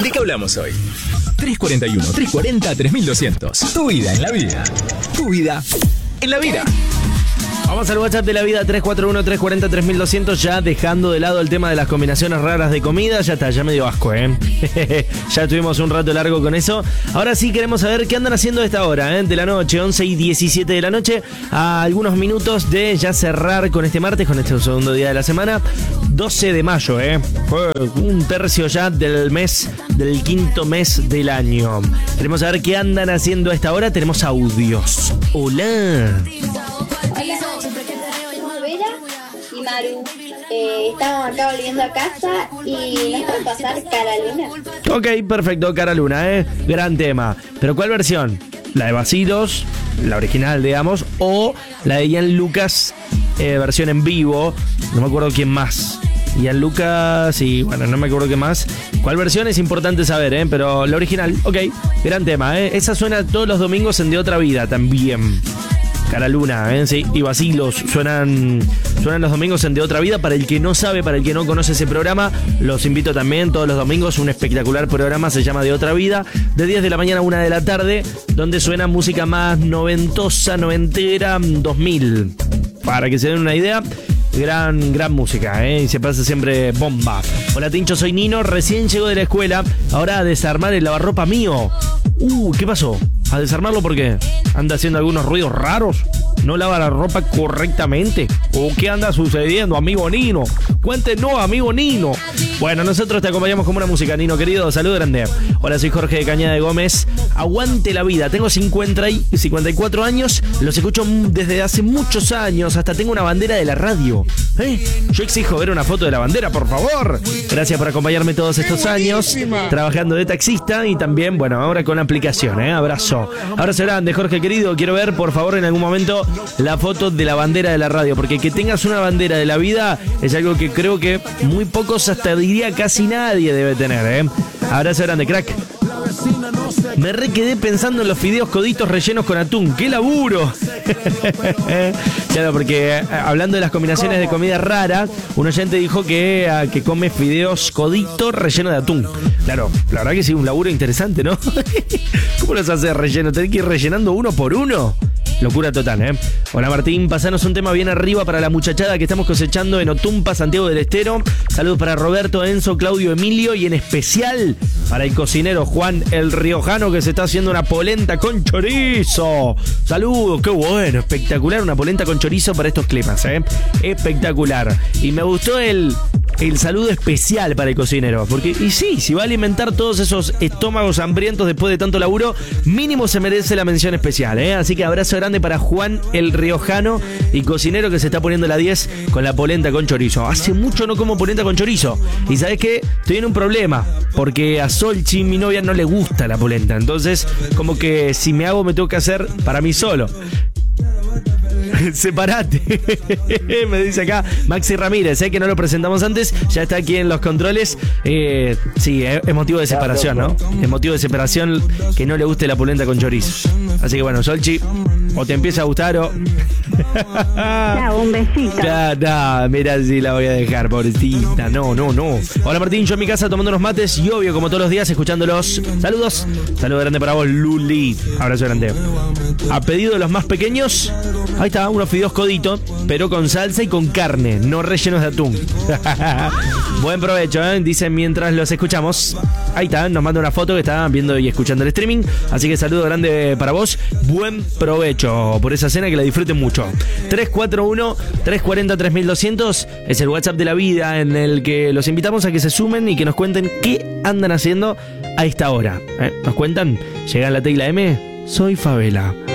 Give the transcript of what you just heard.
¿De qué hablamos hoy? 341, 340, 3200. Tu vida en la vida. Tu vida en la vida. Vamos al WhatsApp de la vida, 341-340-3200, ya dejando de lado el tema de las combinaciones raras de comida. Ya está, ya me dio asco, ya tuvimos un rato largo con eso. Ahora sí queremos saber qué andan haciendo a esta hora, de la noche, 11:17 de la noche, a algunos minutos de ya cerrar con este martes, con este segundo día de la semana, 12 de mayo, Fue un tercio ya del mes, del quinto mes del año. Queremos saber qué andan haciendo a esta hora. Tenemos audios. Hola. Y Maru, estamos acá volviendo a casa y nos pueden pasar Cara Luna. Ok, perfecto, Cara Luna, gran tema. ¿Pero cuál versión? ¿La de Basilos, la original, digamos, o la de Ian Lucas, versión en vivo? No me acuerdo quién más. Ian Lucas y bueno, no me acuerdo qué más. ¿Cuál versión? Es importante saber, pero la original, ok, gran tema, Esa suena todos los domingos en De Otra Vida también. Cara Luna, sí, y Basilos suenan los domingos en De Otra Vida. Para el que no sabe, para el que no conoce ese programa, los invito también todos los domingos. Un espectacular programa, se llama De Otra Vida, de 10 de la mañana a 1 de la tarde, donde suena música más noventosa, noventera, 2000. Para que se den una idea, gran música, y se pasa siempre bomba. Hola Tincho, soy Nino, recién llego de la escuela, ahora a desarmar el lavarropa mío. ¿Qué pasó? ¿A desarmarlo por qué? ¿Anda haciendo algunos ruidos raros? ¿No lava la ropa correctamente? ¿O qué anda sucediendo, amigo Nino? Cuéntenos, amigo Nino. Bueno, nosotros te acompañamos con una música, Nino querido. Salud grande. Hola, soy Jorge de Cañada de Gómez. Aguante la vida. Tengo 54 años. Los escucho desde hace muchos años. Hasta tengo una bandera de la radio. Yo exijo ver una foto de la bandera, por favor. Gracias por acompañarme todos estos años, trabajando de taxista y también, bueno, ahora con aplicación, Abrazo. Abrazo grande, Jorge querido. Quiero ver, por favor, en algún momento la foto de la bandera de la radio, porque que tengas una bandera de la vida es algo que creo que muy pocos, hasta diría casi nadie, debe tener, Abrazo grande, crack. Me quedé pensando en los fideos coditos rellenos con atún. ¡Qué laburo! Claro, porque hablando de las combinaciones de comida rara, un oyente dijo que come fideos coditos rellenos de atún. Claro, la verdad que sí, un laburo interesante, ¿no? ¿Cómo los haces relleno? ¿Tenés que ir rellenando uno por uno? Locura total, Hola Martín, pasanos un tema bien arriba para la muchachada que estamos cosechando en Otumpa, Santiago del Estero. Saludos para Roberto, Enzo, Claudio, Emilio y en especial para el cocinero Juan el Riojano, que se está haciendo una polenta con chorizo. Saludos, qué bueno, espectacular, una polenta con chorizo para estos climas, espectacular. Y me gustó el saludo especial para el cocinero, porque, y sí, si va a alimentar todos esos estómagos hambrientos después de tanto laburo, mínimo se merece la mención especial, Así que abrazo grande para Juan el Riojano y cocinero que se está poniendo la 10 con la polenta con chorizo. Hace mucho no como polenta con chorizo. Y ¿sabes qué? Estoy en un problema, porque a Solchi, mi novia, no le gusta la polenta. Entonces, como que si me hago, me tengo que hacer para mí solo. Separate. Me dice acá Maxi Ramírez, que no lo presentamos antes, ya está aquí en los controles. Sí, es motivo de separación, ¿no? Es motivo de separación que no le guste la polenta con chorizo. Así que bueno, Solchi, o te empieza a gustar o... un besito. No, mira si la voy a dejar, pobrecita. No. Hola Martín, yo en mi casa tomando unos mates y obvio, como todos los días, escuchándolos. Saludos. Saludo grande para vos, Luli. Abrazo grande. A pedido de los más pequeños, ahí está, unos fideos coditos, pero con salsa y con carne, no rellenos de atún. Buen provecho, dicen mientras los escuchamos. Ahí está, nos manda una foto que está viendo y escuchando el streaming. Así que saludo grande para vos. Buen provecho por esa cena, que la disfruten mucho. 341-340-3200 es el WhatsApp de la vida, en el que los invitamos a que se sumen y que nos cuenten qué andan haciendo a esta hora. Nos cuentan, llega la tecla M, soy Favela.